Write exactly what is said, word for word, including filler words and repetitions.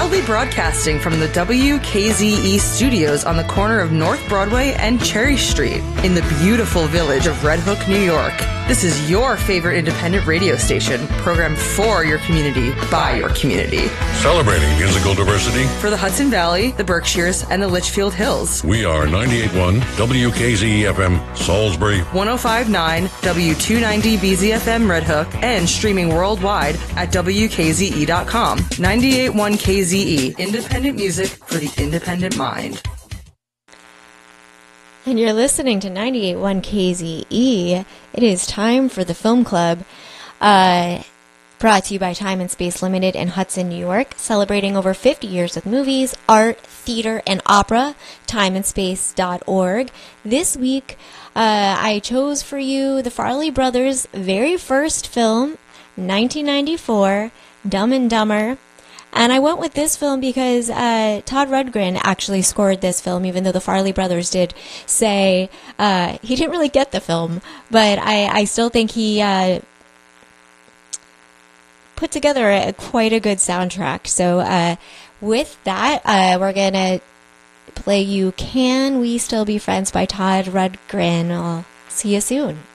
Proudly broadcasting from the W K Z E studios on the corner of North Broadway and Cherry Street in the beautiful village of Red Hook, New York. This is your favorite independent radio station, programmed for your community, by your community. Celebrating musical diversity for the Hudson Valley, the Berkshires, and the Litchfield Hills. We are ninety-eight point one W K Z E F M, Salisbury, one oh five point nine W two ninety B Z F M Red Hook, and streaming worldwide at W K Z E dot com. ninety-eight point one K Z E, independent music for the independent mind. And you're listening to ninety-eight point one K Z E. It is time for the Film Club, uh, brought to you by Time and Space Limited in Hudson, New York, celebrating over fifty years of movies, art, theater, and opera, time and space dot org. This week, uh, I chose for you the Farrelly Brothers' very first film, nineteen ninety-four, Dumb and Dumber. And I went with this film because uh, Todd Rundgren actually scored this film, even though the Farrelly brothers did say uh, he didn't really get the film. But I, I still think he uh, put together a, quite a good soundtrack. So uh, with that, uh, we're going to play you Can We Still Be Friends by Todd Rundgren. I'll see you soon.